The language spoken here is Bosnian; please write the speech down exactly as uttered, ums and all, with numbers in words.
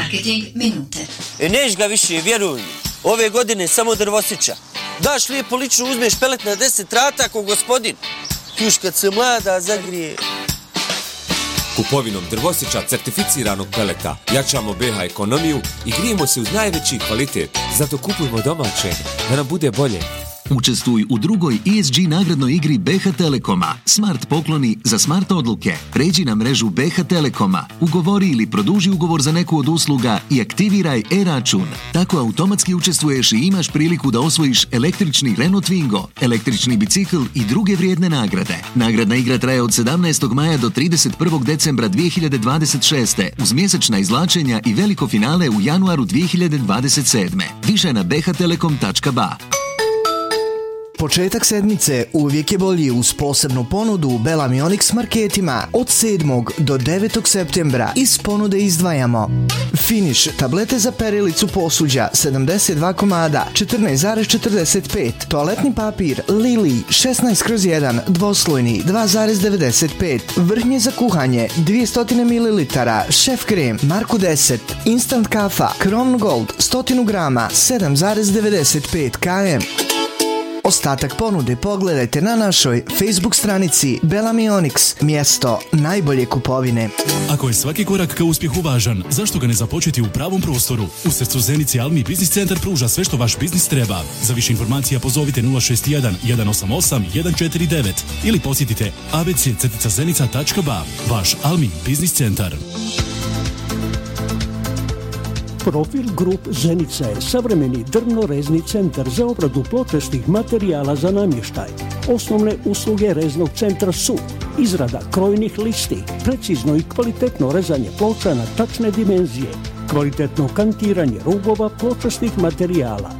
Marketing minute. E neš ga više, vjeruj. Ove godine samo drvosića. Daš lijepo lično, uzmeš pelet na deset rata ko gospodin. Još kad se mlada zagrije. Kupovinom drvosića certificiranog peleta jačamo B H ekonomiju i grijemo se uz najveći kvalitet. Zato kupujmo domaće, da nam bude bolje. Učestvuj u drugoj E S G nagradnoj igri B H Telekoma. Smart pokloni za smart odluke. Pređi na mrežu B H Telekoma. Ugovori ili produži ugovor za neku od usluga i aktiviraj e-račun. Tako automatski učestvuješ i imaš priliku da osvojiš električni Renault Twingo, električni bicikl i druge vrijedne nagrade. Nagradna igra traje od sedamnaestog maja do trideset prvog decembra dvije hiljade dvadeset šeste uz mjesečna izvlačenja i veliko finale u januaru dvije hiljade dvadeset sedme. Više na b h telekom tačka b a. Početak sedmice uvijek je bolji uz posebnu ponudu u Bellamy Onyx marketima od sedmog do devetog septembra. Iz ponude izdvajamo Finish tablete za perilicu posuđa sedamdeset dva komada četrnaest zarez četrdeset pet, toaletni papir Lily šesnaest kroz jedan dvoslojni dva zarez devedeset pet, vrhnje za kuhanje dvjesto mililitara, Šef krem Marku deset, instant kafa Crown Gold sto grama sedam zarez devedeset pet kilograma. Ostatak ponude pogledajte na našoj Facebook stranici Bellamy Onyx, mjesto najbolje kupovine. Ako je svaki korak ka uspjehu važan, zašto ga ne započeti u pravom prostoru? U srcu Zenice Almi Biznis Centar pruža sve što vaš biznis treba. Za više informacija pozovite nula šest jedan jedan osam osam jedan četiri devet ili posjetite a b c zenica tačka b a. Vaš Almi Biznis Centar. Profil Grup Zenica je savremeni drvno-rezni centar za obradu pločastih materijala za namještaj. Osnovne usluge reznog centra su izrada krojnih listi, precizno i kvalitetno rezanje ploča na tačne dimenzije, kvalitetno kantiranje rubova pločastih materijala,